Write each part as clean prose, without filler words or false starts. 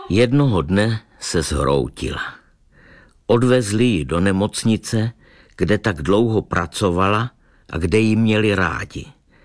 Jednoho dne se zhroutila. Odvezli ji do nemocnice, kde tak dlouho pracovala a kde ji měli rádi.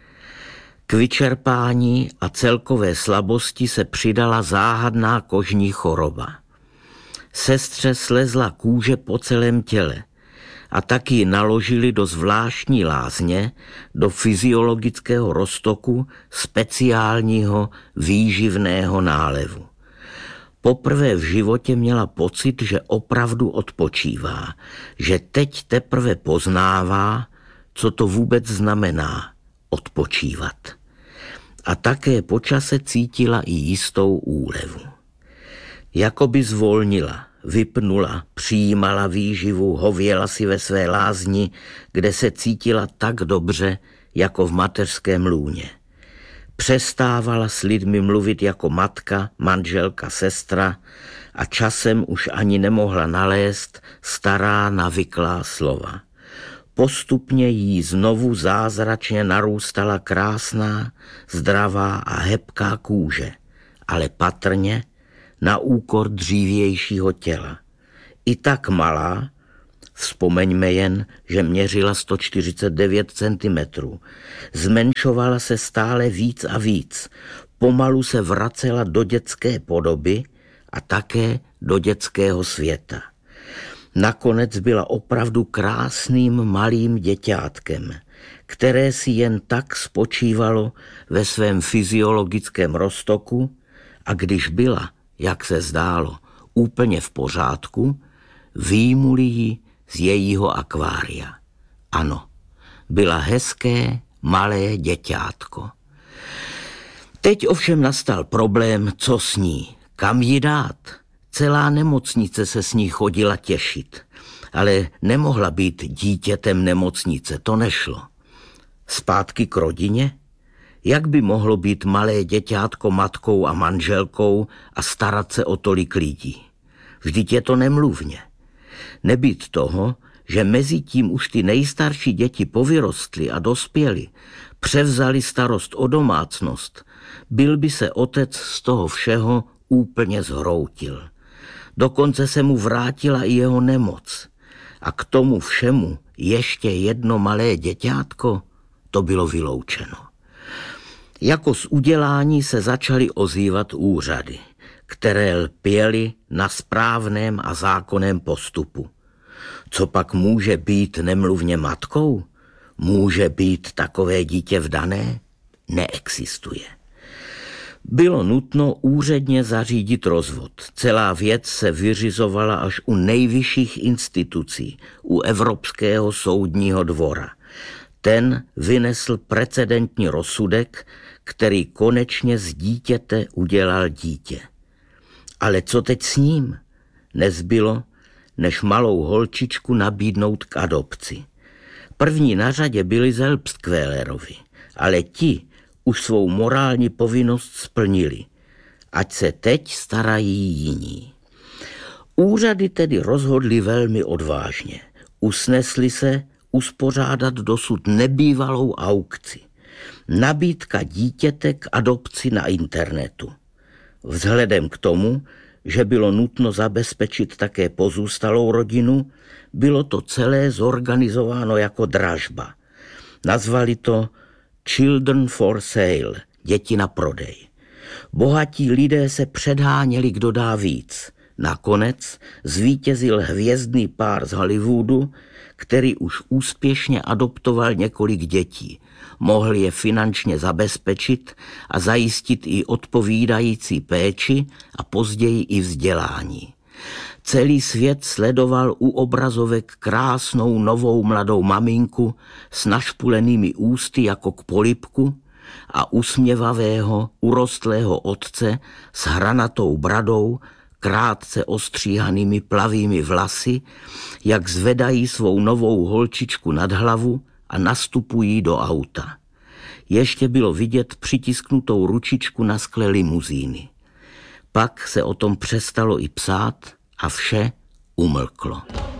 K vyčerpání a celkové slabosti se přidala záhadná kožní choroba. Sestře slezla kůže po celém těle a tak ji naložili do zvláštní lázně, do fyziologického roztoku speciálního výživného nálevu. Poprvé v životě měla pocit, že opravdu odpočívá, že teď teprve poznává, co to vůbec znamená odpočívat. A také po čase cítila i jistou úlevu. Jakoby zvolnila, vypnula, přijímala výživu, hověla si ve své lázni, kde se cítila tak dobře, jako v mateřském lůně. Přestávala s lidmi mluvit jako matka, manželka, sestra a časem už ani nemohla nalézt stará navyklá slova. Postupně jí znovu zázračně narůstala krásná, zdravá a hebká kůže, ale patrně na úkor dřívějšího těla. I tak malá, vzpomeňme jen, že měřila 149 cm, zmenšovala se stále víc a víc, pomalu se vracela do dětské podoby a také do dětského světa. Nakonec byla opravdu krásným malým děťátkem, které si jen tak spočívalo ve svém fyziologickém roztoku a když byla, jak se zdálo, úplně v pořádku, vyjmuli ji z jejího akvária. Ano, byla hezké, malé děťátko. Teď ovšem nastal problém, co s ní, kam ji dát. Celá nemocnice se s ní chodila těšit, ale nemohla být dítětem nemocnice, to nešlo. Zpátky k rodině? Jak by mohlo být malé děťátko matkou a manželkou a starat se o tolik lidí? Vždyť je to nemluvně. Nebýt toho, že mezi tím už ty nejstarší děti povyrostly a dospěly, převzali starost o domácnost, byl by se otec z toho všeho úplně zhroutil. Dokonce se mu vrátila i jeho nemoc. A k tomu všemu ještě jedno malé děťátko, to bylo vyloučeno. Jako z udělání se začaly ozývat úřady, které lpěly na správném a zákonném postupu. Co pak může být nemluvně matkou? Může být takové dítě vdané? Neexistuje. Bylo nutno úředně zařídit rozvod. Celá věc se vyřizovala až u nejvyšších institucí, u Evropského soudního dvora. Ten vynesl precedentní rozsudek, který konečně z dítěte udělal dítě. Ale co teď s ním? Nezbylo, než malou holčičku nabídnout k adopci. První na řadě byli Zelbstquälerovi, ale ti už svou morální povinnost splnili. Ať se teď starají jiní. Úřady tedy rozhodli velmi odvážně. Usnesli se uspořádat dosud nebývalou aukci. Nabídka dítěte k adopci na internetu. Vzhledem k tomu, že bylo nutno zabezpečit také pozůstalou rodinu, bylo to celé zorganizováno jako dražba. Nazvali to Children for Sale, děti na prodej. Bohatí lidé se předháněli, kdo dá víc. Nakonec zvítězil hvězdný pár z Hollywoodu, který už úspěšně adoptoval několik dětí. Mohl je finančně zabezpečit a zajistit i odpovídající péči a později i vzdělání. Celý svět sledoval u obrazovek krásnou novou mladou maminku s našpulenými ústy jako k polibku a usměvavého, urostlého otce s hranatou bradou, krátce ostříhanými plavými vlasy, jak zvedají svou novou holčičku nad hlavu a nastupují do auta. Ještě bylo vidět přitisknutou ručičku na skle limuzíny. Pak se o tom přestalo i psát a vše umlklo.